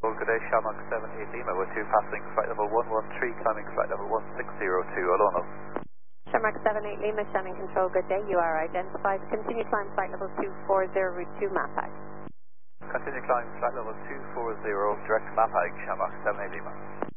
Good day, Shamrock 78 Lima with 2 passing flight level 113, climbing flight level 1602, Alono. Shamrock 78 Lima, Shannon Control, good day, you are identified. Continue climb flight level 240, route 2 Mapag. Continue climb flight level 240, direct Mapag, Shamrock 78 Lima.